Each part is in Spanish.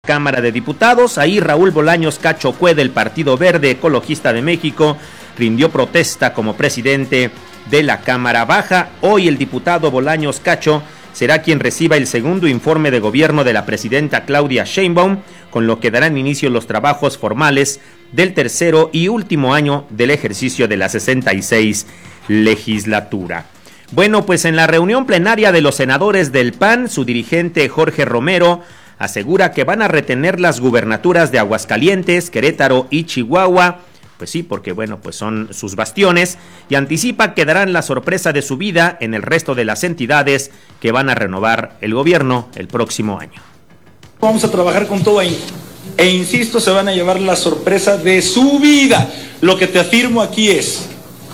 Cámara de Diputados. Ahí Raúl Bolaños Cacho Cue del Partido Verde Ecologista de México rindió protesta como presidente de la Cámara Baja. Hoy el diputado Bolaños Cacho será quien reciba el segundo informe de gobierno de la presidenta Claudia Sheinbaum, con lo que darán inicio los trabajos formales del tercero y último año del ejercicio de la 66 legislatura. Bueno, pues en la reunión plenaria de los senadores del PAN, su dirigente Jorge Romero asegura que van a retener las gubernaturas de Aguascalientes, Querétaro y Chihuahua, pues sí, porque bueno, pues son sus bastiones, y anticipa que darán la sorpresa de su vida en el resto de las entidades que van a renovar el gobierno el próximo año. Vamos a trabajar con todo ahí, e insisto, se van a llevar la sorpresa de su vida. Lo que te afirmo aquí es,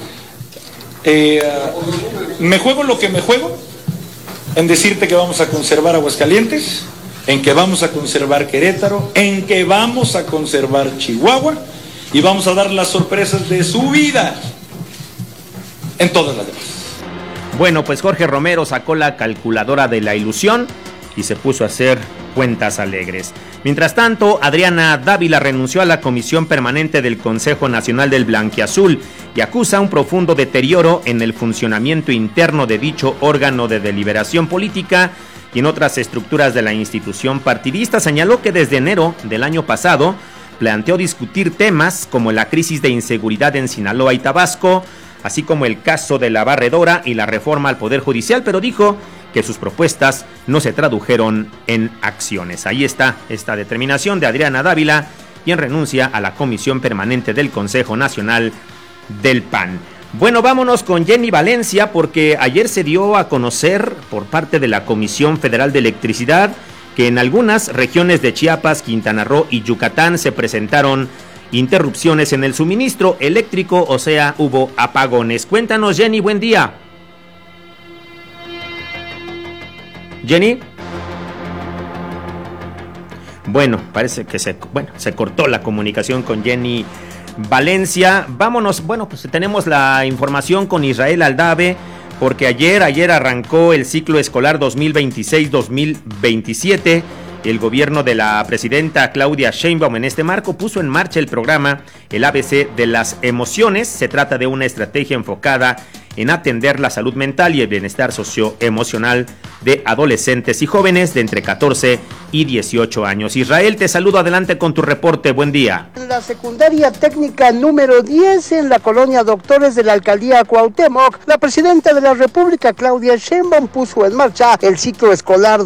me juego lo que me juego, en decirte que vamos a conservar Aguascalientes, en que vamos a conservar Querétaro, en que vamos a conservar Chihuahua, y vamos a dar las sorpresas de su vida en todas las demás. Bueno, pues Jorge Romero sacó la calculadora de la ilusión y se puso a hacer cuentas alegres. Mientras tanto, Adriana Dávila renunció a la Comisión Permanente del Consejo Nacional del Blanquiazul y acusa un profundo deterioro en el funcionamiento interno de dicho órgano de deliberación política y en otras estructuras de la institución partidista. Señaló que desde enero del año pasado planteó discutir temas como la crisis de inseguridad en Sinaloa y Tabasco, así como el caso de la barredora y la reforma al Poder Judicial, pero dijo que sus propuestas no se tradujeron en acciones. Ahí está esta determinación de Adriana Dávila, quien renuncia a la Comisión Permanente del Consejo Nacional del PAN. Bueno, vámonos con Jenny Valencia, porque ayer se dio a conocer por parte de la Comisión Federal de Electricidad que en algunas regiones de Chiapas, Quintana Roo y Yucatán se presentaron interrupciones en el suministro eléctrico, o sea, hubo apagones. Cuéntanos, Jenny, buen día. Jenny. Bueno, parece que se cortó la comunicación con Jenny Valencia. Vámonos, bueno, pues tenemos la información con Israel Aldave, porque ayer arrancó el ciclo escolar 2026-2027. El gobierno de la presidenta Claudia Sheinbaum en este marco puso en marcha el programa El ABC de las Emociones. Se trata de una estrategia enfocada en atender la salud mental y el bienestar socioemocional de adolescentes y jóvenes de entre 14 y 18 años. Israel, te saludo, adelante con tu reporte, buen día. En la secundaria técnica número 10 en la colonia Doctores de la alcaldía Cuauhtémoc, la presidenta de la República, Claudia Sheinbaum, puso en marcha el ciclo escolar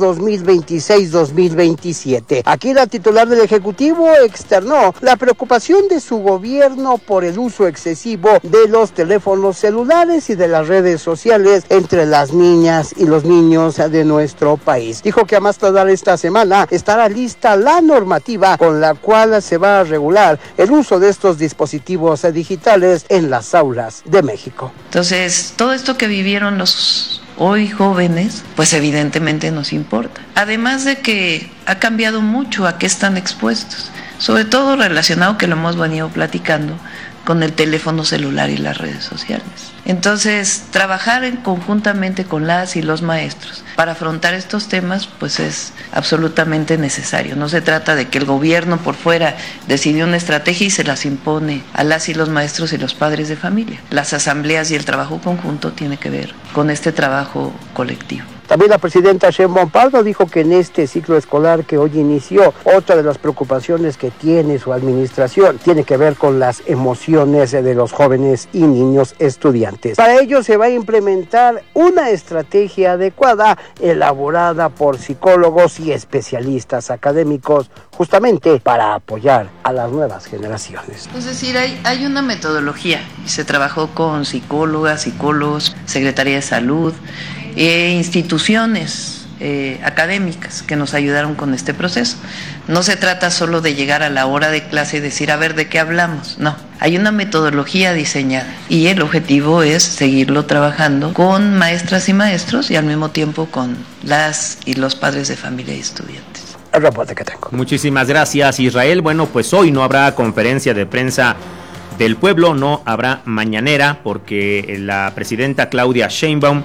2026-2027. Aquí la titular del Ejecutivo externó la preocupación de su gobierno por el uso excesivo de los teléfonos celulares y de las redes sociales entre las niñas y los niños de nuestro país. Dijo que a más tardar esta semana estará lista la normativa con la cual se va a regular el uso de estos dispositivos digitales en las aulas de México. Entonces, todo esto que vivieron los hoy jóvenes, pues evidentemente nos importa. Además de que ha cambiado mucho a qué están expuestos, sobre todo relacionado, que lo hemos venido platicando, con el teléfono celular y las redes sociales. Entonces, trabajar conjuntamente con las y los maestros para afrontar estos temas, pues es absolutamente necesario. No se trata de que el gobierno por fuera decide una estrategia y se las impone a las y los maestros y los padres de familia. Las asambleas y el trabajo conjunto tiene que ver con este trabajo colectivo. También la presidenta Sheinbaum Pardo dijo que en este ciclo escolar que hoy inició, otra de las preocupaciones que tiene su administración tiene que ver con las emociones de los jóvenes y niños estudiantes. Para ello se va a implementar una estrategia adecuada elaborada por psicólogos y especialistas académicos, justamente para apoyar a las nuevas generaciones. Es decir, hay una metodología y se trabajó con psicólogas, psicólogos, Secretaría de Salud, instituciones académicas que nos ayudaron con este proceso. No se trata solo de llegar a la hora de clase y decir, a ver, ¿de qué hablamos? No, hay una metodología diseñada y el objetivo es seguirlo trabajando con maestras y maestros y al mismo tiempo con las y los padres de familia y estudiantes. El reporte que tengo. Muchísimas gracias, Israel. Bueno, pues hoy no habrá conferencia de prensa del pueblo, no habrá mañanera, porque la presidenta Claudia Sheinbaum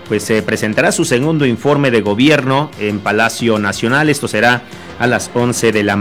pues se presentará su segundo informe de gobierno en Palacio Nacional. Esto será a las 11 de la